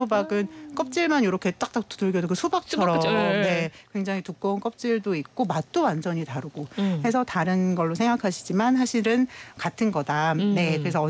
애호박은 껍질만 이렇게 딱딱 두들겨도 그 수박처럼 네, 굉장히 두꺼운 껍질도 있고 맛도 완전히 다르고 해서 다른 걸로 생각하시지만 사실은 같은 거다. 네, 그래서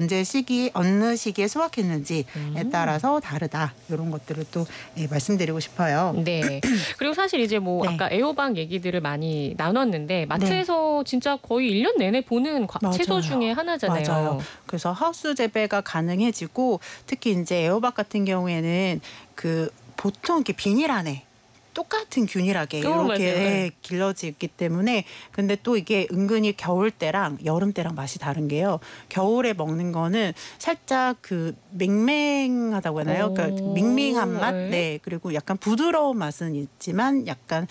어느 시기에 수확했는지에 따라서 다르다. 이런 것들을 또 말씀드리고 싶어요. 네. 그리고 사실 이제 뭐 네. 아까 애호박 얘기들을 많이 나눴는데 마트에서 진짜 거의 1년 내내 보는 채소 중에 하나잖아요. 맞아요. 그래서 하우스 재배가 가능해지고 특히 이제 애호박 같은 경우에는 그 보통 이렇게 비닐 안에 똑같은 균일하게 이렇게 길러져 있기 때문에 근데 또 이게 은근히 겨울 때랑 여름 때랑 맛이 다른 게요. 겨울에 먹는 거는 살짝 그 맹맹하다고 하나요? 그러니까 밍밍한 맛? 네. 그리고 약간 부드러운 맛은 있지만 약간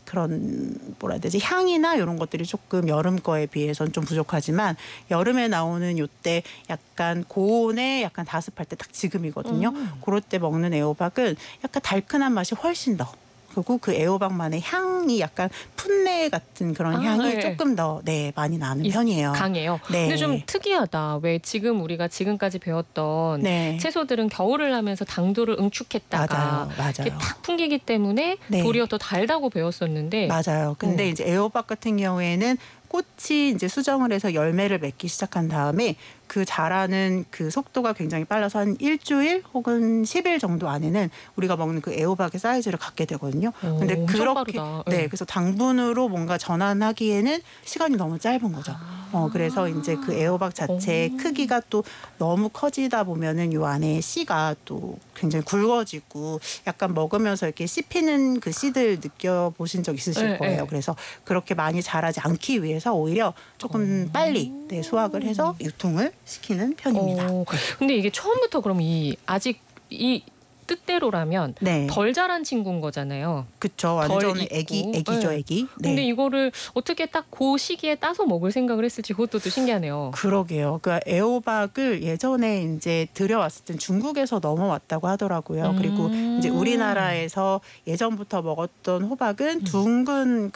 그런 뭐라 해야 되지? 향이나 이런 것들이 조금 여름 거에 비해서는 좀 부족하지만 여름에 나오는 요때 약간 고온에 약간 다습할 때 딱 지금이거든요. 그럴 때 먹는 애호박은 약간 달큰한 맛이 훨씬 더 그리고 그 애호박만의 향이 약간 풋내 같은 그런 향이 조금 더 많이 나는 편이에요. 강해요. 네. 근데 좀 특이하다. 왜 우리가 지금까지 배웠던 채소들은 겨울을 하면서 당도를 응축했다가 이렇게 탁 풍기기 때문에 도리어 더 달다고 배웠었는데 맞아요. 근데 이제 애호박 같은 경우에는 꽃이 이제 수정을 해서 열매를 맺기 시작한 다음에 그 자라는 그 속도가 굉장히 빨라서 한 일주일 혹은 10일 정도 안에는 우리가 먹는 그 애호박의 사이즈를 갖게 되거든요. 근데 그렇게 그래서 당분으로 뭔가 전환하기에는 시간이 너무 짧은 거죠. 그래서 이제 그 애호박 자체의 크기가 또 너무 커지다 보면은 요 안에 씨가 또 굉장히 굵어지고 약간 먹으면서 이렇게 씹히는 그 씨들 느껴보신 적 있으실 거예요. 그래서 그렇게 많이 자라지 않기 위해서 오히려 조금 빨리 수확을 해서 유통을 시키는 편입니다. 근데 이게 처음부터 그럼 아직 이 뜻대로라면 덜 자란 친구인 거잖아요. 그쵸. 완전 애기죠, 애기. 근데 이거를 어떻게 딱 그 시기에 따서 먹을 생각을 했을지 그것도 또 신기하네요. 그러게요. 그 애호박을 예전에 이제 들여왔을 땐 중국에서 넘어왔다고 하더라고요. 그리고 이제 우리나라에서 예전부터 먹었던 호박은 둥근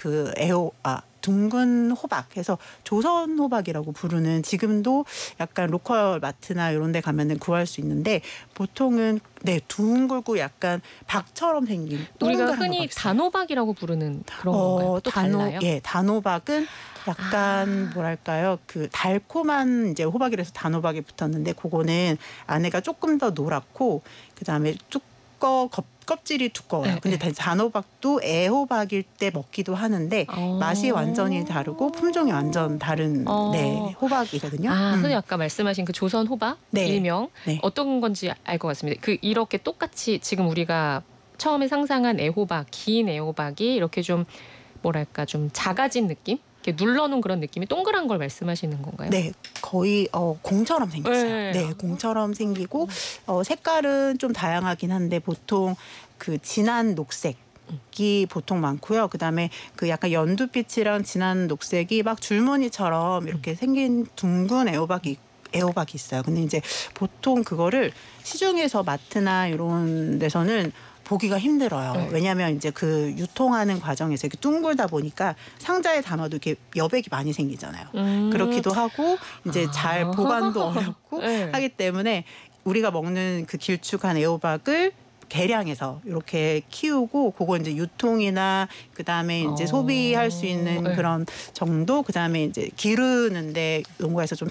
둥근 호박 해서 조선 호박이라고 부르는 지금도 약간 로컬 마트나 이런 데 가면은 구할 수 있는데 보통은 둥글고 약간 박처럼 생긴 우리가 흔히 단호박이라고 부르는 그런 건가요? 또 달라요? 단호박은 약간 뭐랄까요? 그 달콤한 이제 호박이라서 단호박이 붙었는데 그거는 안에가 조금 더 노랗고 그다음에 껍질이 두꺼워요. 근데 단호박도 애호박일 때 먹기도 하는데 맛이 완전히 다르고 품종이 완전 다른 호박이거든요. 그래서 아까 말씀하신 그 조선 호박 일명 어떤 건지 알 것 같습니다. 이렇게 똑같이 지금 우리가 처음에 상상한 애호박, 긴 애호박이 이렇게 좀 뭐랄까 좀 작아진 느낌? 이렇게 눌러놓은 그런 느낌이 동그란 걸 말씀하시는 건가요? 네, 거의 공처럼 생겼어요. 공처럼 생기고 색깔은 좀 다양하긴 한데 보통 그 진한 녹색이 보통 많고요. 그다음에 그 약간 연두빛이랑 진한 녹색이 막 줄무늬처럼 이렇게 생긴 둥근 애호박이 있어요. 근데 이제 보통 그거를 시중에서 마트나 이런 데서는 보기가 힘들어요. 왜냐하면 이제 그 유통하는 과정에서 이렇게 둥글다 보니까 상자에 담아도 이렇게 여백이 많이 생기잖아요. 그렇기도 하고 이제 잘 보관도 어렵고 하기 때문에 우리가 먹는 그 길쭉한 애호박을 개량해서 이렇게 키우고 그거 이제 유통이나 그다음에 이제 소비할 수 있는 그런 정도 그다음에 이제 기르는데 연구해서 좀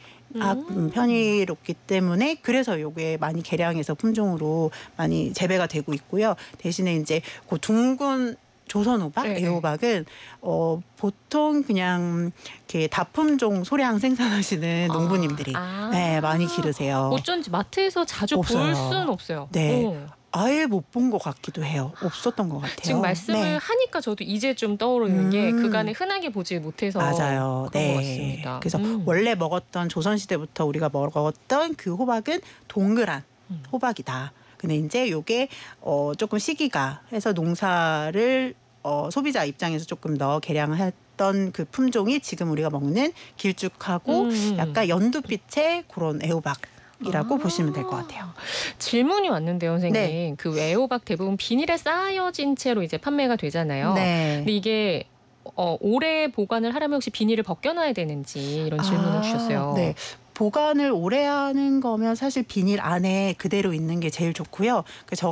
편의롭기 때문에 그래서 요게 많이 개량해서 품종으로 많이 재배가 되고 있고요. 대신에 이제 그 둥근 조선호박, 애호박은 보통 그냥 이렇게 다품종 소량 생산하시는 농부님들이 많이 기르세요. 어쩐지 마트에서 자주 볼 수는 없어요. 아예 못 본 것 같기도 해요. 없었던 것 같아요. 지금 말씀을 하니까 저도 이제 좀 떠오르는 게 그간에 흔하게 보지 못해서 맞아요. 그런 것 같습니다. 그래서 원래 먹었던 조선시대부터 우리가 먹었던 그 호박은 동그란 호박이다. 근데 이제 요게 조금 시기가 해서 농사를 소비자 입장에서 조금 더 개량했던 그 품종이 지금 우리가 먹는 길쭉하고 약간 연두빛의 그런 애호박. 이라고 보시면 될 것 같아요. 질문이 왔는데요, 선생님. 그 애호박 대부분 비닐에 쌓여진 채로 이제 판매가 되잖아요. 근데 이게 오래 보관을 하려면 혹시 비닐을 벗겨놔야 되는지 이런 질문을 주셨어요. 보관을 오래 하는 거면 사실 비닐 안에 그대로 있는 게 제일 좋고요. 저